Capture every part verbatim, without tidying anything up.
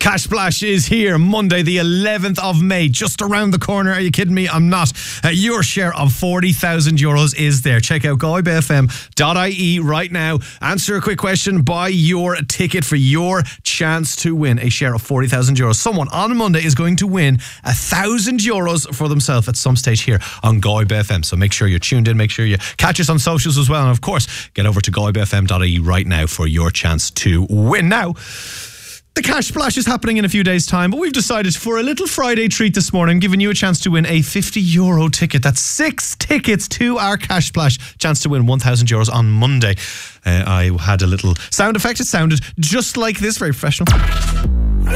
Cash Splash is here Monday the eleventh of May, just around the corner. Are you kidding me? I'm not. Uh, your share of forty thousand euros is there. Check out galway bay f m dot i e right now. Answer a quick question, buy your ticket for your chance to win a share of forty thousand euros. Someone on Monday is going to win a thousand euros for themselves at some stage here on Galway Bay F M. So make sure you're tuned in, make sure you catch us on socials as well, and of course get over to galway bay f m dot i e right now for your chance to win. Now, the Cash Splash is happening in a few days' time, but we've decided for a little Friday treat this morning, giving you a chance to win a fifty euro ticket. That's six tickets to our Cash Splash. Chance to win one thousand euros on Monday. Uh, I had a little sound effect. It sounded just like this, very professional. The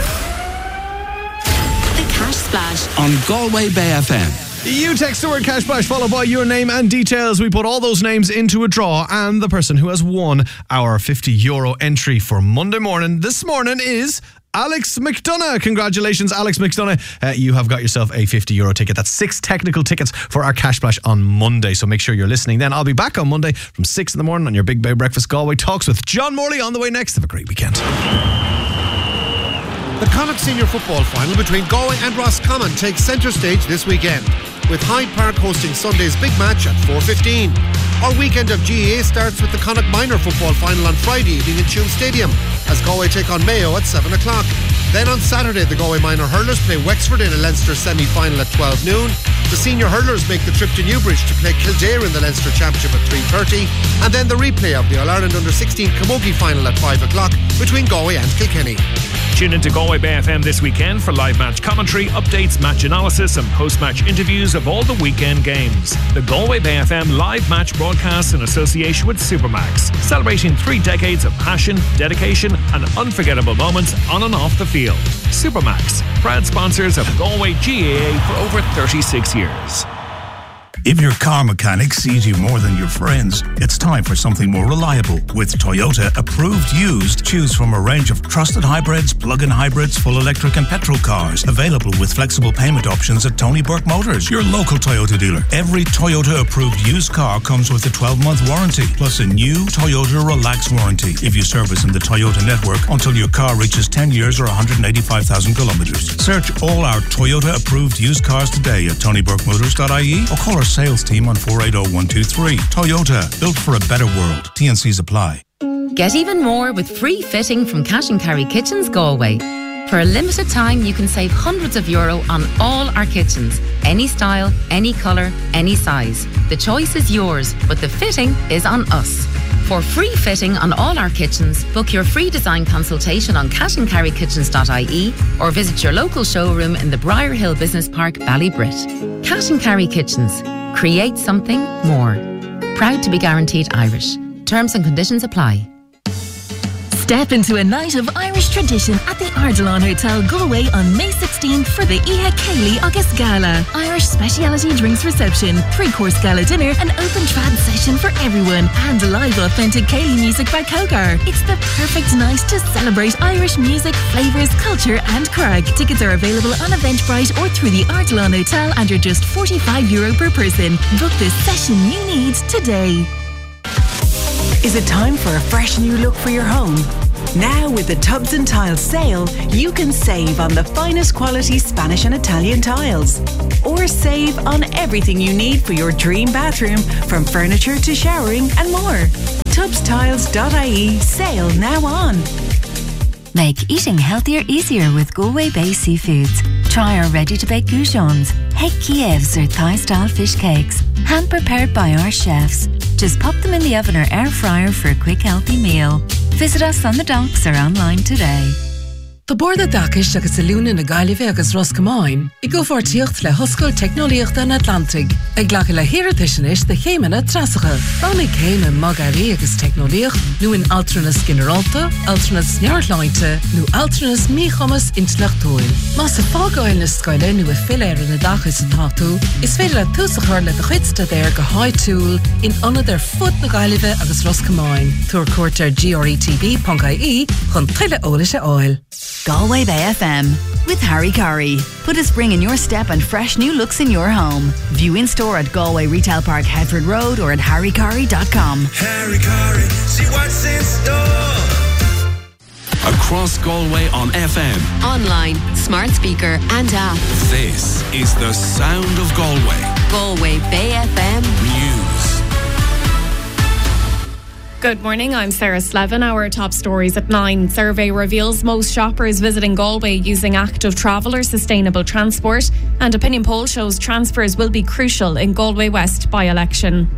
Cash Splash on Galway Bay F M. You text the word Cash Splash followed by your name and details. We put all those names into a draw, and the person who has won our fifty euro entry for Monday morning this morning is Alex McDonough. Congratulations, Alex McDonough. Uh, you have got yourself a fifty euro ticket. That's six technical tickets for our Cash Splash on Monday. So make sure you're listening then. I'll be back on Monday from six in the morning on your Big Bay Breakfast. Galway Talks with John Morley on the way next. Have a great weekend. The Connacht Senior Football Final between Galway and Roscommon takes centre stage this weekend, with Hyde Park hosting Sunday's big match at four fifteen. Our weekend of G A A starts with the Connacht Minor Football Final on Friday evening in Tuam Stadium, as Galway take on Mayo at seven o'clock. Then on Saturday, the Galway Minor Hurlers play Wexford in a Leinster semi-final at twelve noon. The Senior Hurlers make the trip to Newbridge to play Kildare in the Leinster Championship at three thirty. And then the replay of the All-Ireland under sixteen Camogie Final at five o'clock between Galway and Kilkenny. Tune into Galway Bay F M this weekend for live match commentary, updates, match analysis and post-match interviews of all the weekend games. The Galway Bay F M live match broadcasts in association with Supermax, celebrating three decades of passion, dedication and unforgettable moments on and off the field. Supermax, proud sponsors of Galway G A A for over thirty-six years. If your car mechanic sees you more than your friends, it's time for something more reliable. With Toyota Approved Used, choose from a range of trusted hybrids, plug-in hybrids, full electric and petrol cars. Available with flexible payment options at Tony Burke Motors, your local Toyota dealer. Every Toyota Approved Used car comes with a twelve-month warranty, plus a new Toyota Relax warranty if you service in the Toyota network until your car reaches ten years or one hundred eighty-five thousand kilometres. Search all our Toyota Approved Used cars today at tony burke motors dot i e or call our sales team on four eight zero one two three. Toyota, built for a better world. T and C's apply. Get even more with free fitting from Cash and Carry Kitchens Galway. For a limited time, you can save hundreds of euro on all our kitchens. Any style, any colour, any size. The choice is yours, but the fitting is on us. For free fitting on all our kitchens, book your free design consultation on cash and carry kitchens dot i e or visit your local showroom in the Briar Hill Business Park, Ballybrit. Cash and Carry Kitchens. Create something more. Proud to be guaranteed Irish. Terms and conditions apply. Step into a night of Irish tradition at the Ardilaun Hotel Galway on May sixteenth for the Ihe Cayley August Gala. Irish speciality drinks reception, three-course gala dinner, an open trad session for everyone, and live authentic Cayley music by Cogar. It's the perfect night to celebrate Irish music, flavours, culture and craic. Tickets are available on Eventbrite or through the Ardilaun Hotel and are just forty-five euro per person. Book the session you need today. Is it time for a fresh new look for your home? Now with the Tubs and Tiles sale, you can save on the finest quality Spanish and Italian tiles. Or save on everything you need for your dream bathroom, from furniture to showering and more. tubs tiles dot i e, sale now on. Make eating healthier easier with Galway Bay Seafoods. Try our ready-to-bake goujons, Head Kievs or Thai-style fish cakes, hand-prepared by our chefs. Just pop them in the oven or air fryer for a quick, healthy meal. Visit us on the docks or online today. The borda dakish agus salún in a Gaillimhe agus Roscommon. I go for tíocht le hoscoil technoliacht an Atlantic. Ag glacha le hiratisionis de chéimena trasacha. Bannig chéime magari agus technoliacht, nu in alternas generalta, alternas sneartlainte, nu alternas míchomas intlachtoil. Mas a fágáil na scoile nu a filéir in a dachis a tátu, is féidir le túsachar le de chuidsta déir go háitúil in anna der fut na Gaillimhe agus Roscommon. Tuair cuairtear g r e t v dot i e chun tuile ólis a oil. Galway Bay F M with Harry Curry. Put a spring in your step and fresh new looks in your home. View in store at Galway Retail Park, Headford Road, or at harry curry dot com. Harry Curry, see what's in store. Across Galway on F M. Online, smart speaker and app. This is the sound of Galway. Galway Bay F M News. Good morning, I'm Sarah Slevin. Our top stories at nine. Survey reveals most shoppers visiting Galway using active travel or sustainable transport. And opinion poll shows transfers will be crucial in Galway West by-election.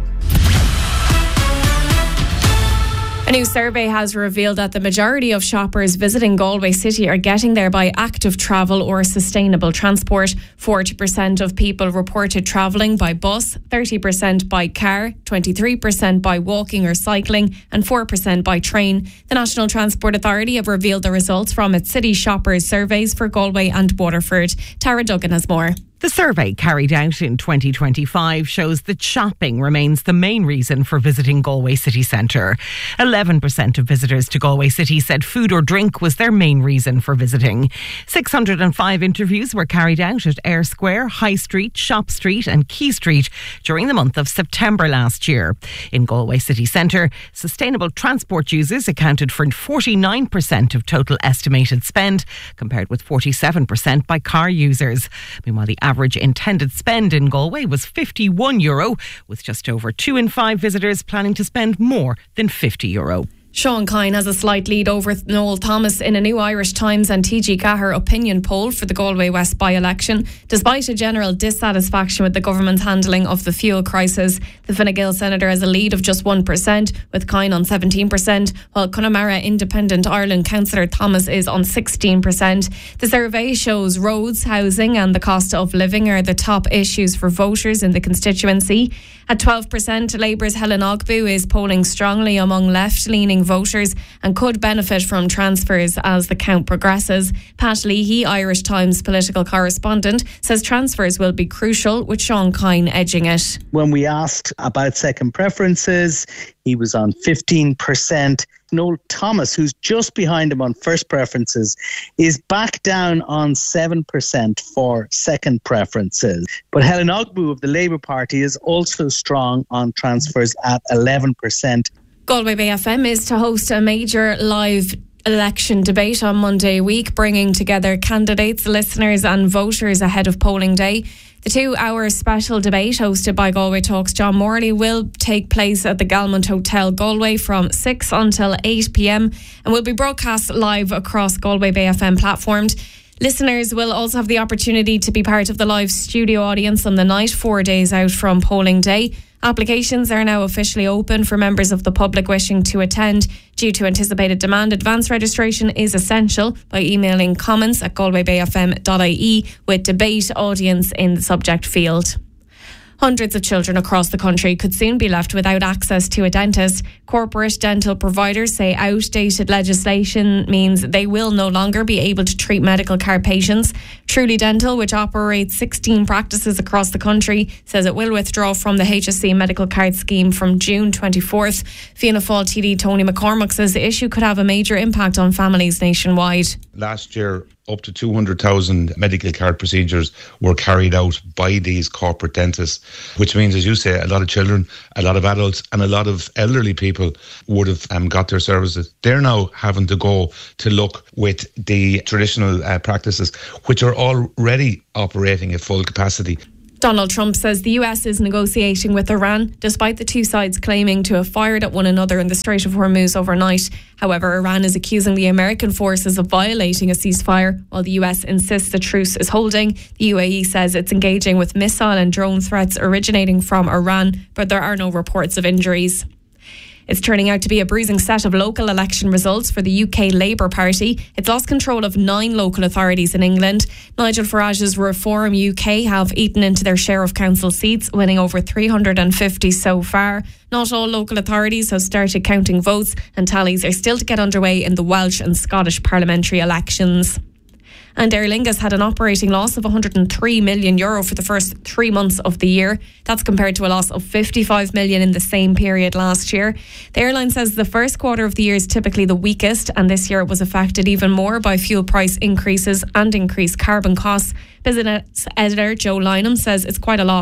A new survey has revealed that the majority of shoppers visiting Galway City are getting there by active travel or sustainable transport. forty percent of people reported travelling by bus, thirty percent by car, twenty-three percent by walking or cycling and four percent by train. The National Transport Authority have revealed the results from its city shoppers surveys for Galway and Waterford. Tara Duggan has more. The survey carried out in twenty twenty-five shows that shopping remains the main reason for visiting Galway city centre. eleven percent of visitors to Galway City said food or drink was their main reason for visiting. six hundred five interviews were carried out at Eyre Square, High Street, Shop Street and Quay Street during the month of September last year. In Galway city centre, sustainable transport users accounted for forty-nine percent of total estimated spend, compared with forty-seven percent by car users. Meanwhile, the average intended spend in Galway was fifty-one euro, with just over two in five visitors planning to spend more than fifty euro. Sean Kine has a slight lead over Noel Thomas in a new Irish Times and T G Cahir opinion poll for the Galway West by-election. Despite a general dissatisfaction with the government's handling of the fuel crisis, the Fine Gael senator has a lead of just one percent, with Kine on seventeen percent, while Connemara Independent Ireland councillor Thomas is on sixteen percent. The survey shows roads, housing and the cost of living are the top issues for voters in the constituency. At twelve percent, Labour's Helen Ogbu is polling strongly among left-leaning voters and could benefit from transfers as the count progresses. Pat Leahy, Irish Times political correspondent, says transfers will be crucial, with Sean Kine edging it. When we asked about second preferences, he was on fifteen percent. Noel Thomas, who's just behind him on first preferences, is back down on seven percent for second preferences. But Helen Ogbu of the Labour Party is also strong on transfers at eleven percent. Galway Bay F M is to host a major live election debate on Monday week, bringing together candidates, listeners and voters ahead of polling day. The two-hour special debate hosted by Galway Talks John Morley will take place at the Galmont Hotel Galway from six until eight p.m. and will be broadcast live across Galway Bay F M platforms. Listeners will also have the opportunity to be part of the live studio audience on the night, four days out from polling day. Applications are now officially open for members of the public wishing to attend. Due to anticipated demand, advance registration is essential by emailing comments at galway bay f m dot i e with debate audience in the subject field. Hundreds of children across the country could soon be left without access to a dentist. Corporate dental providers say outdated legislation means they will no longer be able to treat medical card patients. Truly Dental, which operates sixteen practices across the country, says it will withdraw from the H S C medical card scheme from June twenty-fourth. Fianna Fáil T D Tony McCormack says the issue could have a major impact on families nationwide. Last year, up to two hundred thousand medical card procedures were carried out by these corporate dentists, which means, as you say, a lot of children, a lot of adults and a lot of elderly people would have um, got their services. They're now having to go to look with the traditional uh, practices, which are already operating at full capacity. Donald Trump says the U S is negotiating with Iran, despite the two sides claiming to have fired at one another in the Strait of Hormuz overnight. However, Iran is accusing the American forces of violating a ceasefire, while the U S insists the truce is holding. The U A E says it's engaging with missile and drone threats originating from Iran, but there are no reports of injuries. It's turning out to be a bruising set of local election results for the U K Labour Party. It's lost control of nine local authorities in England. Nigel Farage's Reform U K have eaten into their share of council seats, winning over three hundred fifty so far. Not all local authorities have started counting votes, and tallies are still to get underway in the Welsh and Scottish parliamentary elections. And Aer Lingus had an operating loss of one hundred three million euro for the first three months of the year. That's compared to a loss of fifty-five million in the same period last year. The airline says the first quarter of the year is typically the weakest, and this year it was affected even more by fuel price increases and increased carbon costs. Business editor Joe Lynham says it's quite a loss.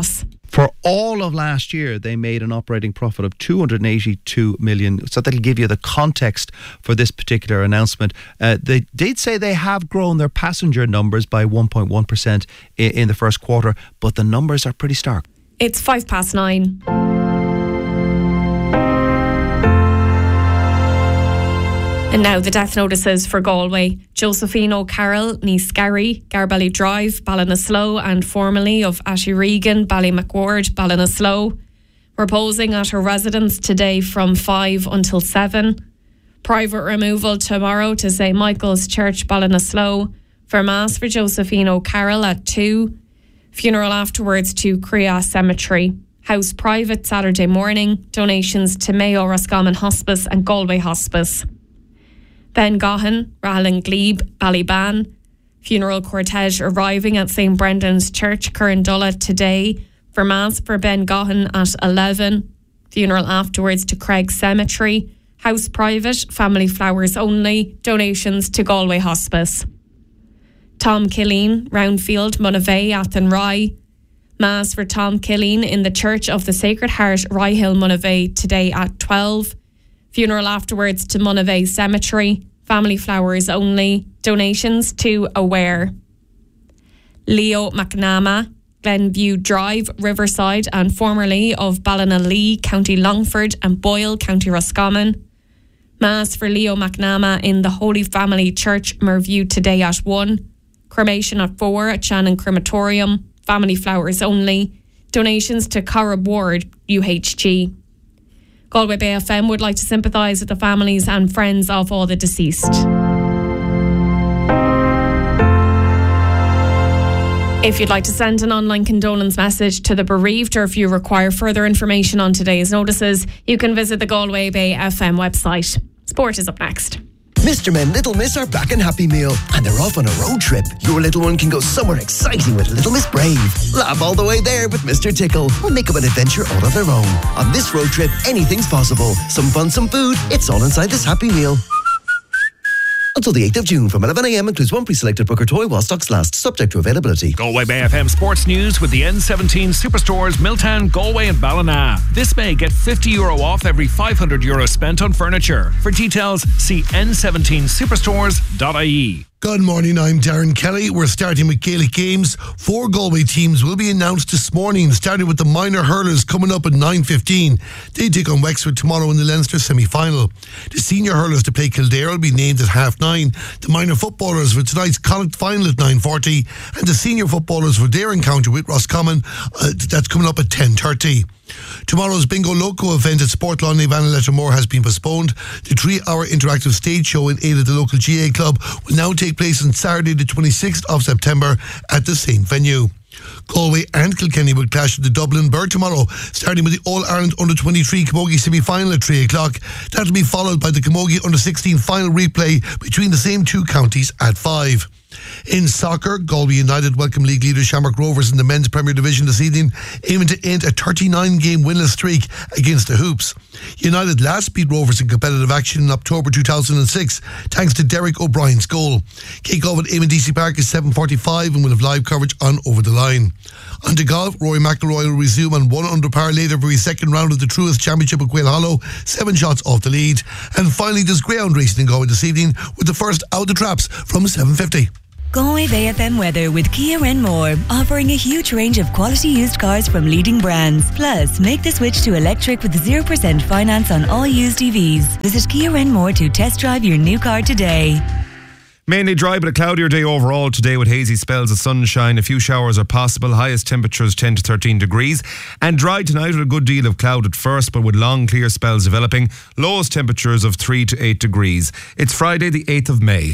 For all of last year, they made an operating profit of two hundred eighty-two million. So that'll give you the context for this particular announcement. Uh, they did say they have grown their passenger numbers by one point one percent in, in the first quarter, but the numbers are pretty stark. It's five past nine. And now the death notices for Galway. Josephine O'Carroll, Neescarry, Garbally Drive, Ballinasloe, and formerly of Ashyregan, Ballymacward, Ballinasloe, reposing at her residence today from five until seven. Private removal tomorrow to Saint Michael's Church, Ballinasloe, for Mass for Josephine O'Carroll at two. Funeral afterwards to Crea Cemetery. House private Saturday morning. Donations to Mayo Roscommon Hospice and Galway Hospice. Ben Gahan, Rahallan Glebe, Ballyban. Funeral cortege arriving at Saint Brendan's Church, Currandulla today for Mass for Ben Gahan at eleven. Funeral afterwards to Craig Cemetery. House private, family flowers only. Donations to Galway Hospice. Tom Killeen, Roundfield, Monavey, Athenry. Mass for Tom Killeen in the Church of the Sacred Heart, Ryehill, Monavey today at twelve. Funeral afterwards to Monavey Cemetery. Family flowers only. Donations to Aware. Leo McNamara, Glenview Drive, Riverside, and formerly of Ballinalee, County Longford, and Boyle, County Roscommon. Mass for Leo McNamara in the Holy Family Church, Merview today at one. Cremation at four at Shannon Crematorium. Family flowers only. Donations to Cara Ward, U H G. Galway Bay F M would like to sympathise with the families and friends of all the deceased. If you'd like to send an online condolence message to the bereaved, or if you require further information on today's notices, you can visit the Galway Bay F M website. Sport is up next. Mister Men, Little Miss are back in Happy Meal and they're off on a road trip. Your little one can go somewhere exciting with Little Miss Brave. Laugh all the way there with Mister Tickle. Or make up an adventure all of their own. On this road trip, anything's possible. Some fun, some food. It's all inside this Happy Meal. Until the eighth of June from eleven a.m. includes one pre-selected Booker toy while stocks last, subject to availability. Galway Bay F M Sports News with the N seventeen Superstores, Milltown, Galway and Ballina. This May, get fifty euro off every five hundred euro spent on furniture. For details, see n seventeen superstores dot I E. Good morning, I'm Darren Kelly. We're starting with Gaelic games. Four Galway teams will be announced this morning, starting with the minor hurlers coming up at nine fifteen. They take on Wexford tomorrow in the Leinster semi-final. The senior hurlers to play Kildare will be named at half nine. The minor footballers for tonight's Connacht final at nine forty, and the senior footballers for their encounter with Roscommon, uh, that's coming up at ten thirty. Tomorrow's Bingo Loco event at Sportlawn Navan Lettermore has been postponed. The three-hour interactive stage show in aid of the local G A club will now take place on Saturday the twenty-sixth of September at the same venue. Galway and Kilkenny will clash at the Dublin Bird tomorrow, starting with the All-Ireland under twenty-three Camogie semi-final at three o'clock. That will be followed by the Camogie under sixteen final replay between the same two counties at five. In soccer, Galway United welcome league leader Shamrock Rovers in the men's Premier Division this evening, aiming to end a thirty-nine game winless streak against the Hoops. United last beat Rovers in competitive action in October two thousand six, thanks to Derek O'Brien's goal. Kick-off at Eamon D C Park is seven forty-five and will have live coverage on Over the Line. On to golf, Rory McIlroy will resume on one under par later for his second round of the Truist Championship at Quail Hollow, seven shots off the lead. And finally, there's greyhound racing in Galway this evening with the first out the traps from seven fifty. Galway Bay F M weather with Kia Renmore, offering a huge range of quality used cars from leading brands. Plus, make the switch to electric with zero percent finance on all used E Vs. Visit Kia Renmore to test drive your new car today. Mainly dry but a cloudier day overall today with hazy spells of sunshine. A few showers are possible. Highest temperatures ten to thirteen degrees. And dry tonight with a good deal of cloud at first, but with long clear spells developing. Lowest temperatures of three to eight degrees. It's Friday the eighth of May.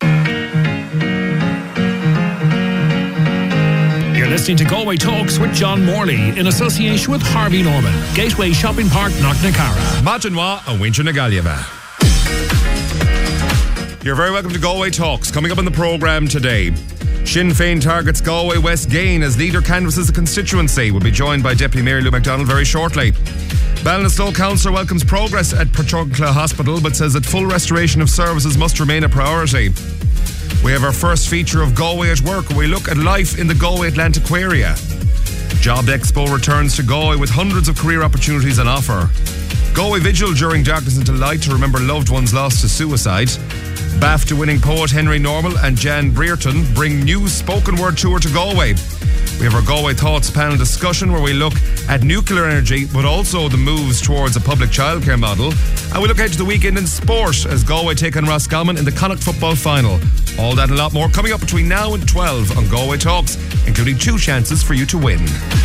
You're listening to Galway Talks with John Morley in association with Harvey Norman, Gateway Shopping Park, Knocknacara. Matinwa a Winter Nagalieva. You're very welcome to Galway Talks. Coming up on the programme today, Sinn Féin targets Galway West Gain as leader canvasses the constituency. We'll be joined by Deputy Mayor Lou MacDonald very shortly. Ballinasloe Council welcomes progress at Portugal Hospital but says that full restoration of services must remain a priority. We have our first feature of Galway at Work, where we look at life in the Galway Atlantic Area. Job Expo returns to Galway with hundreds of career opportunities on offer. Galway Vigil during darkness into light to remember loved ones lost to suicide. BAFTA winning poet Henry Normal and Jan Brereton bring new spoken word tour to Galway. We have our Galway Thoughts panel discussion where we look at nuclear energy but also the moves towards a public childcare model. And we look ahead to the weekend in sport as Galway take on Roscommon in the Connacht football final. All that and a lot more coming up between now and twelve on Galway Talks, including two chances for you to win.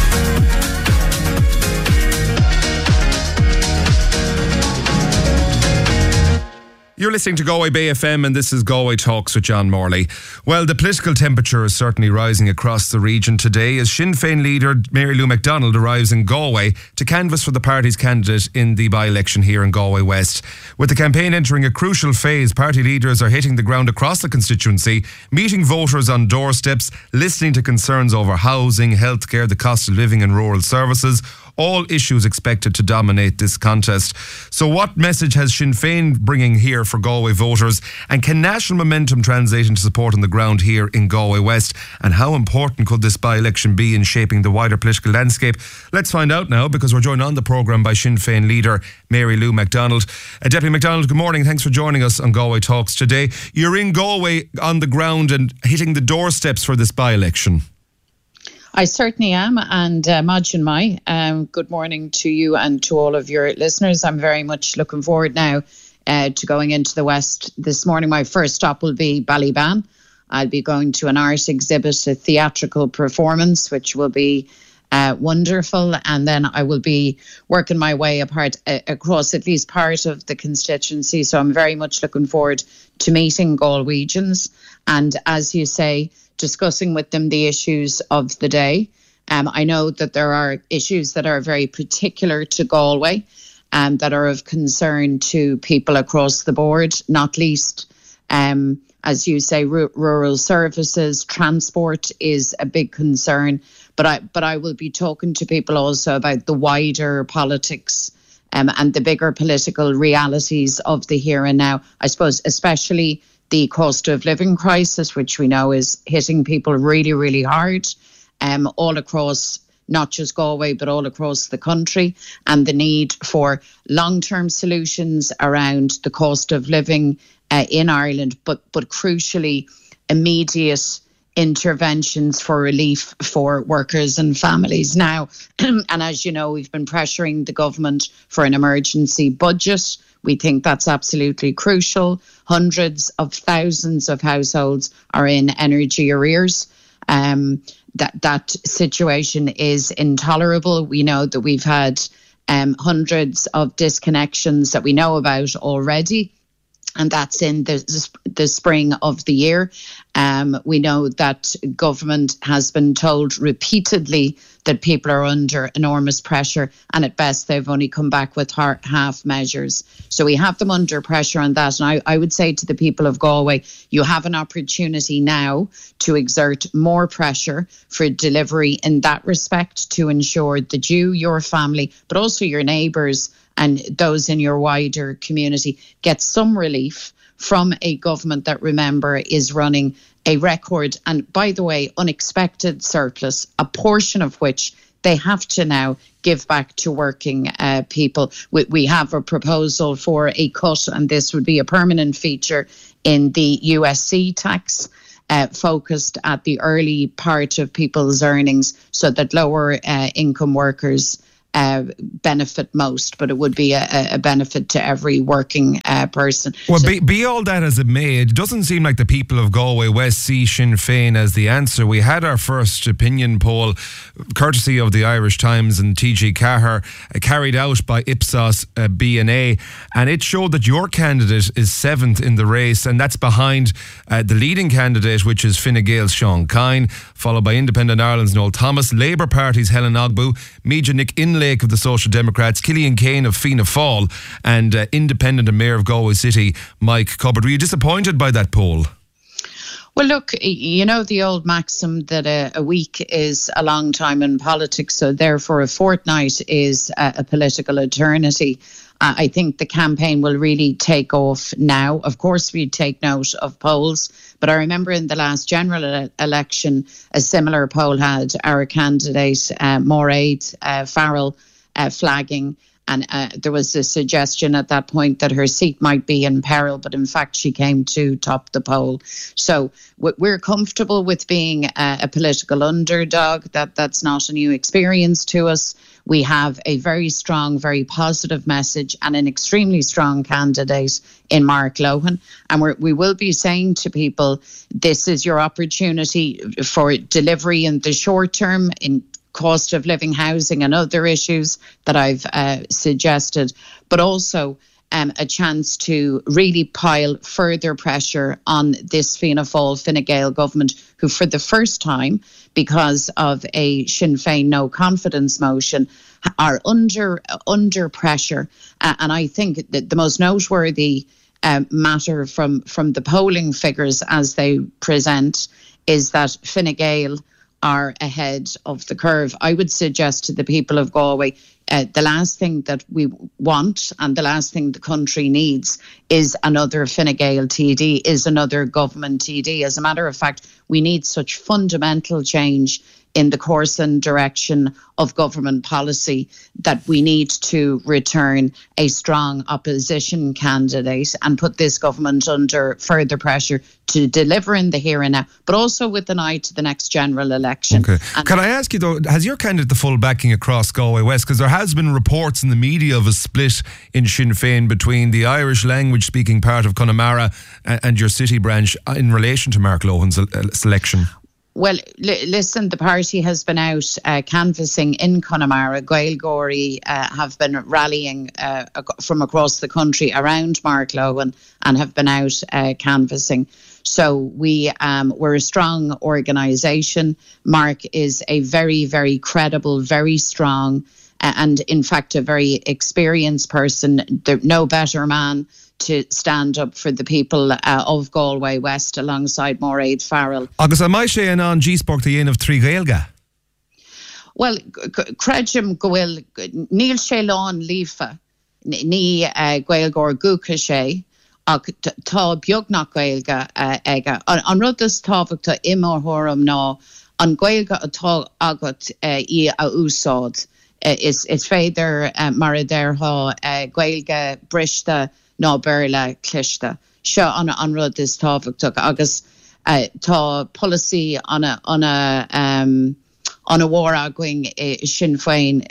You're listening to Galway Bay F M and this is Galway Talks with John Morley. Well, the political temperature is certainly rising across the region today as Sinn Féin leader Mary Lou McDonald arrives in Galway to canvass for the party's candidate in the by-election here in Galway West. With the campaign entering a crucial phase, party leaders are hitting the ground across the constituency, meeting voters on doorsteps, listening to concerns over housing, healthcare, the cost of living and rural services, all issues expected to dominate this contest. So what message has Sinn Féin bringing here for Galway voters, and can national momentum translate into support on the ground here in Galway West, and how important could this by-election be in shaping the wider political landscape? Let's find out now, because we're joined on the programme by Sinn Féin leader Mary Lou McDonald. Uh, Deputy McDonald, good morning. Thanks for joining us on Galway Talks today. You're in Galway on the ground and hitting the doorsteps for this by-election. I certainly am, and uh, Majin Mai, um, good morning to you and to all of your listeners. I'm very much looking forward now uh, to going into the West. This morning my first stop will be Ballyban. I'll be going to an art exhibit, a theatrical performance, which will be uh, wonderful, and then I will be working my way apart uh, across at least part of the constituency, so I'm very much looking forward to meeting Galwegians and, as you say, discussing with them the issues of the day. Um, I know that there are issues that are very particular to Galway and um, that are of concern to people across the board, not least, um, as you say, r- rural services, transport is a big concern. But I, but I will be talking to people also about the wider politics um, and the bigger political realities of the here and now. I suppose especially the cost of living crisis, which we know is hitting people really, really hard, um, all across not just Galway, but all across the country, and the need for long-term solutions around the cost of living uh, in Ireland, but but crucially, immediate interventions for relief for workers and families now. And as you know, we've been pressuring the government for an emergency budget. We think that's absolutely crucial. Hundreds of thousands of households are in energy arrears. Um, that that situation is intolerable. We know that we've had um, hundreds of disconnections that we know about already, and that's in the, the spring of the year. Um, we know that government has been told repeatedly that people are under enormous pressure, and at best they've only come back with half measures. So we have them under pressure on that. And I, I would say to the people of Galway, you have an opportunity now to exert more pressure for delivery in that respect to ensure that you, your family, but also your neighbours and those in your wider community get some relief from a government that, remember, is running a record and, by the way, unexpected surplus, a portion of which they have to now give back to working uh, people. We, we have a proposal for a cut, and this would be a permanent feature in the U S C tax, uh, focused at the early part of people's earnings so that lower uh, income workers Uh, benefit most, but it would be a, a benefit to every working uh, person. Well, so, be, be all that as it may, it doesn't seem like the people of Galway West see Sinn Féin as the answer. We had our first opinion poll, courtesy of the Irish Times and T G Cahir, uh, carried out by Ipsos uh, B N A, and it showed that your candidate is seventh in the race, and that's behind uh, the leading candidate, which is Fine Gael's Sean Kine, followed by Independent Ireland's Noel Thomas, Labour Party's Helen Ogbu, Meaja Nick Inlake of the Social Democrats, Killian Kane of Fianna Fáil, and uh, Independent and Mayor of Galway City, Mike Cupboard. Were you disappointed by that poll? Well, look, you know the old maxim that a, a week is a long time in politics, so therefore a fortnight is a, a political eternity. I think the campaign will really take off now. Of course, we take note of polls, but I remember in the last general ele- election, a similar poll had our candidate, uh, Mairead uh, Farrell, uh, flagging. And uh, there was a suggestion at that point that her seat might be in peril, but in fact, she came to top the poll. So w- we're comfortable with being uh, a political underdog. That that's not a new experience to us. We have a very strong, very positive message and an extremely strong candidate in Mark Lohan. And we're, we will be saying to people, this is your opportunity for delivery in the short term, in cost of living, housing and other issues that I've uh, suggested, but also um, a chance to really pile further pressure on this Fianna Fáil, Fine Gael government, who for the first time, because of a Sinn Féin no confidence motion, are under under pressure. Uh, and I think that the most noteworthy uh, matter from, from the polling figures as they present is that Fine Gael are ahead of the curve. I would suggest to the people of Galway, uh, the last thing that we want and the last thing the country needs is another Fine Gael T D, is another government T D. As a matter of fact, we need such fundamental change in the course and direction of government policy that we need to return a strong opposition candidate and put this government under further pressure to deliver in the here and now, but also with an eye to the next general election. Okay. And Can I ask you though, has your candidate the full backing across Galway West? Because there has been reports in the media of a split in Sinn Féin between the Irish language speaking part of Connemara and, and your city branch in relation to Mark Lohan's uh, selection. Well, li- listen, the party has been out uh, canvassing in Connemara. Gaeilgeoirí uh, have been rallying uh, ac- from across the country around Mark Lohan and have been out uh, canvassing. So we, um, we're a strong organisation. Mark is a very, very credible, very strong uh, and in fact a very experienced person. There, no better man to stand up for the people uh, of Galway West alongside Mairead Farrell. Agus am I sé an an G-Sport the of Trí Gaeilge? Well, Crejim Goil, Neil sé lán lífa, ní Gaeilgeoir Gúcha sé, ach tá beagnach Gaeilge aige. An rud is tábhachta imórthm ná, an Gaeilge atá agat í a úsáid. Is is féidir mar a deirtha Gaeilge brista ná beirle cliste. Seo an an rud is tábhachtach agus uh, tá policy on a on a um on a war agoing Sinn Féin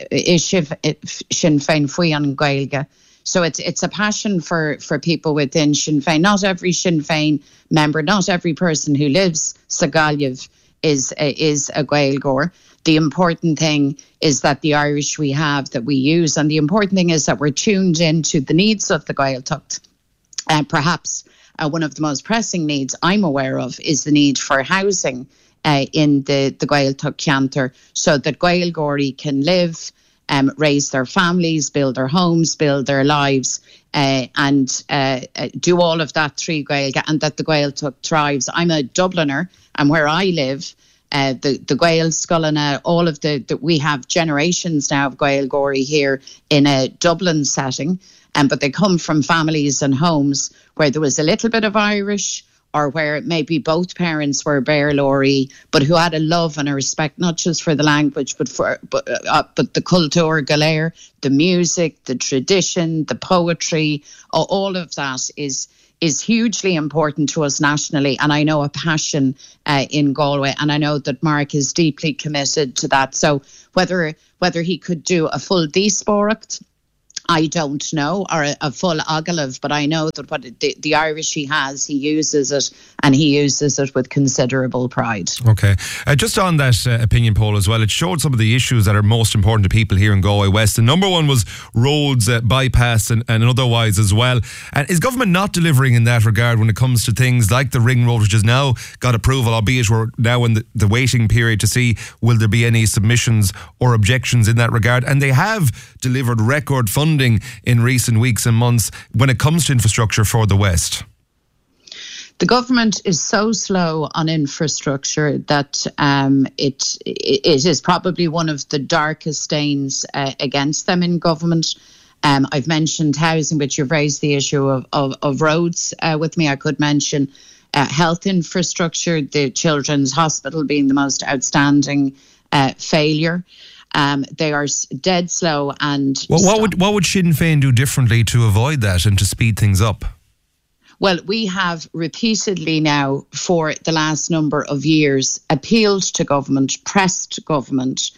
Sinn Féin faoi an Gaeilge. So it's it's a passion for for people within Sinn Féin. Not every Sinn Féin member, not every person who lives sa Gaillimh is is a Gaeilgeoir. The important thing is that the Irish we have, that we use, and the important thing is that we're tuned into the needs of the Gaeltacht. Uh, perhaps uh, one of the most pressing needs I'm aware of is the need for housing uh, in the, the Gaeltacht Ceantar, so that Gaeilgeoirí can live, um, raise their families, build their homes, build their lives, uh, and uh, uh, do all of that through Gaeilge, and that the Gaeltacht thrives. I'm a Dubliner, and where I live, Uh, the the Gael Scullina, all of the, the we have generations now of Gaeilgeoirí here in a Dublin setting, um, but they come from families and homes where there was a little bit of Irish, or where maybe both parents were Béarlóirí, but who had a love and a respect not just for the language, but for but uh, but the cultúr galéir, the music, the tradition, the poetry, uh, all of that is. is hugely important to us nationally, and I know a passion uh, in Galway, and I know that Mark is deeply committed to that. So whether whether he could do a full díspóireacht, I don't know, or a, a full agalamh, but I know that what the, the Irish he has, he uses it, and he uses it with considerable pride. Okay. Uh, just on that uh, opinion poll as well, it showed some of the issues that are most important to people here in Galway West. The number one was roads, uh, bypass and, and otherwise as well. And is government not delivering in that regard when it comes to things like the ring road, which has now got approval, albeit we're now in the, the waiting period to see will there be any submissions or objections in that regard? And they have delivered record funding in recent weeks and months when it comes to infrastructure for the West. The government is so slow on infrastructure that um, it it is probably one of the darkest stains uh, against them in government. Um, I've mentioned housing, but you've raised the issue of, of, of roads uh, with me. I could mention uh, health infrastructure, the Children's Hospital being the most outstanding uh, failure. Um, they are dead slow. And well, what would what would Sinn Féin do differently to avoid that and to speed things up? Well, we have repeatedly now for the last number of years appealed to government, pressed government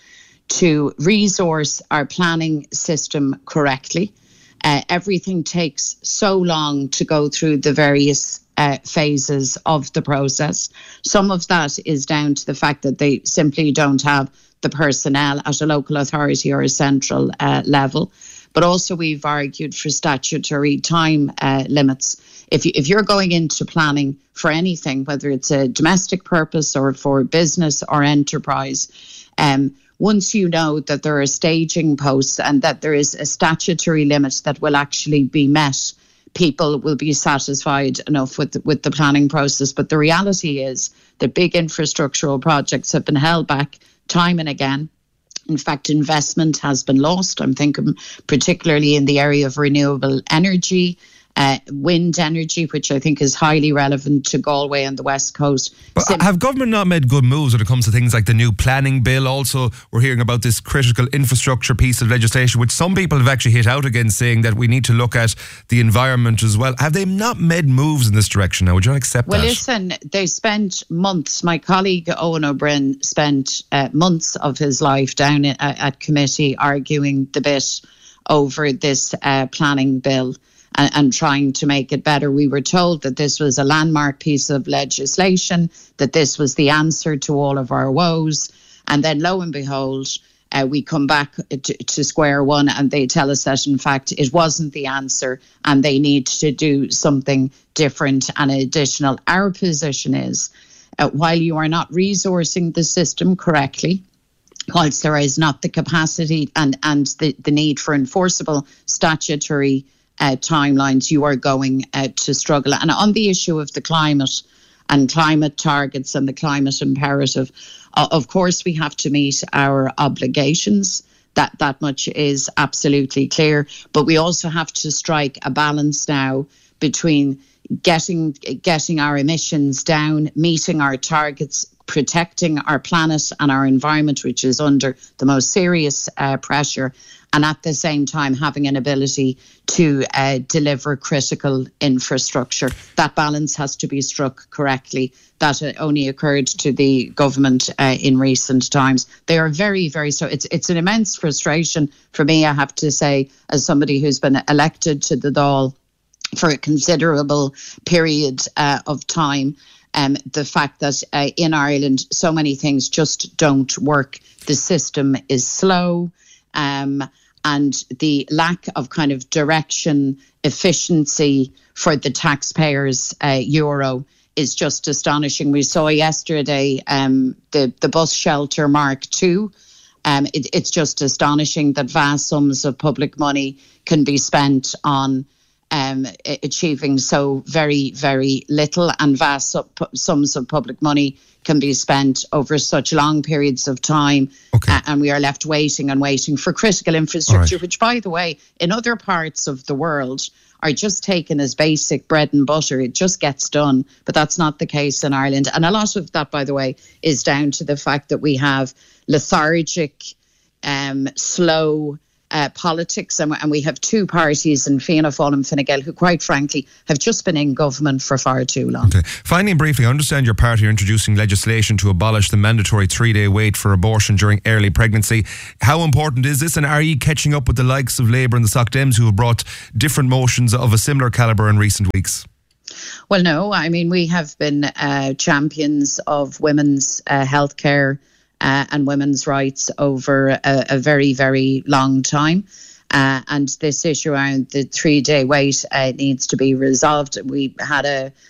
to resource our planning system correctly. Uh, everything takes so long to go through the various uh, phases of the process. Some of that is down to the fact that they simply don't have the personnel at a local authority or a central uh, level. But also we've argued for statutory time uh, limits. If, you, if you're going into planning for anything, whether it's a domestic purpose or for business or enterprise, um, once you know that there are staging posts and that there is a statutory limit that will actually be met, people will be satisfied enough with the, with the planning process. But the reality is that big infrastructural projects have been held back time and again. In fact, investment has been lost. I'm thinking particularly in the area of renewable energy, uh, wind energy, which I think is highly relevant to Galway and the West Coast. But Sim- have government not made good moves when it comes to things like the new planning bill? Also, we're hearing about this critical infrastructure piece of legislation, which some people have actually hit out against, saying that we need to look at the environment as well. Have they not made moves in this direction now? Would you not accept well, that? Well, listen, they spent months. My colleague Owen O'Brien spent uh, months of his life down in, uh, at committee arguing the bit over this uh, planning bill. And, and trying to make it better. We were told that this was a landmark piece of legislation, that this was the answer to all of our woes. And then lo and behold, uh, we come back to, to square one and they tell us that in fact it wasn't the answer and they need to do something different and additional. Our position is, uh, while you are not resourcing the system correctly, whilst there is not the capacity and, and the, the need for enforceable statutory Uh, timelines, you are going uh, to struggle. And on the issue of the climate and climate targets and the climate imperative, uh, of course we have to meet our obligations. That that much is absolutely clear. But we also have to strike a balance now between getting getting our emissions down, meeting our targets, protecting our planet and our environment, which is under the most serious uh, pressure, and at the same time having an ability to uh, deliver critical infrastructure. That balance has to be struck correctly. That uh, only occurred to the government uh, in recent times. They are very, very so. It's it's an immense frustration for me, I have to say, as somebody who's been elected to the Dáil for a considerable period uh, of time. Um, the fact that uh, in Ireland so many things just don't work. The system is slow. Um, and the lack of kind of direction, efficiency for the taxpayers' uh, euro is just astonishing. We saw yesterday um, the, the bus shelter Mark two. Um, it, it's just astonishing that vast sums of public money can be spent on um, achieving so very, very little, and vast sums of public money can be spent over such long periods of time. Okay. Uh, and we are left waiting and waiting for critical infrastructure, right, which, by the way, in other parts of the world are just taken as basic bread and butter. It just gets done. But that's not the case in Ireland. And a lot of that, by the way, is down to the fact that we have lethargic, um, slow Uh, politics, and, and we have two parties in Fianna Fáil and Fine Gael who, quite frankly, have just been in government for far too long. Okay. Finally and briefly, I understand your party are introducing legislation to abolish the mandatory three-day wait for abortion during early pregnancy. How important is this, and are you catching up with the likes of Labour and the Soc Dems who have brought different motions of a similar calibre in recent weeks? Well, no, I mean, we have been uh, champions of women's uh, healthcare Uh, and women's rights over a, a very, very long time. Uh, and this issue around the three-day wait uh, needs to be resolved. We had a,